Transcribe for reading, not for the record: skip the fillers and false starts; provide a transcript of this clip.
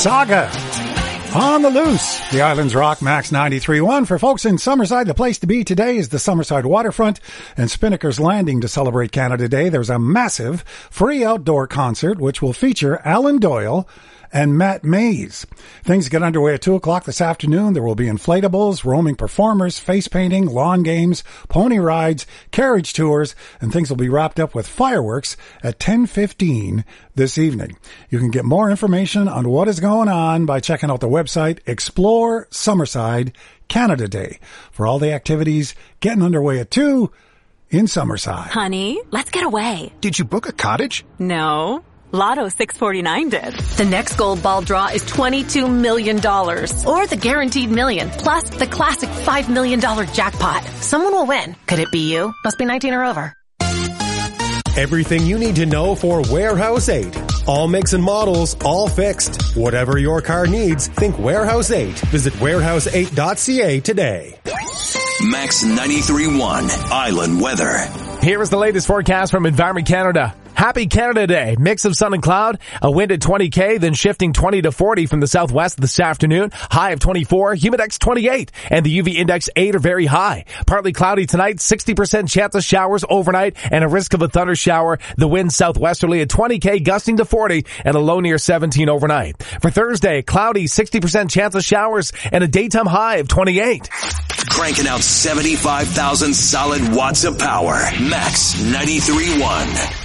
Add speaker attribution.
Speaker 1: Saga. On the Loose, the Islands Rock Max 93.1. For folks in Summerside, the place to be today is the Summerside Waterfront and Spinnaker's Landing to celebrate Canada Day. There's a massive free outdoor concert which will feature Alan Doyle and Matt Mays. Things get underway at 2 o'clock this afternoon. There will be inflatables, roaming performers, face painting, lawn games, pony rides, carriage tours, and things will be wrapped up with fireworks at 10:15 this evening. You can get more information on what is going on by checking out the website Explore Summerside Canada Day for all the activities getting underway at 2 in Summerside.
Speaker 2: Honey, let's get away.
Speaker 3: Did you book a cottage?
Speaker 2: No. Lotto 649 did.
Speaker 4: The next gold ball draw is $22 million. Or the guaranteed million, plus the classic $5 million jackpot. Someone will win. Could it be you? Must be 19 or over.
Speaker 5: Everything you need to know for Warehouse 8. All makes and models, all fixed. Whatever your car needs, think Warehouse 8. Visit warehouse8.ca today.
Speaker 6: Max 93.1 Island Weather.
Speaker 7: Here is the latest forecast from Environment Canada. Happy Canada Day. Mix of sun and cloud, a wind at 20 then shifting 20 to 40 from the southwest this afternoon. High of 24, humidex 28, and the UV index 8 are very high. Partly cloudy tonight, 60% chance of showers overnight, and a risk of a thunder shower. The wind southwesterly at 20 gusting to 40, and a low near 17 overnight. For Thursday, cloudy, 60% chance of showers, and a daytime high of 28.
Speaker 6: Cranking out 75,000 solid watts of power. Max 93.1.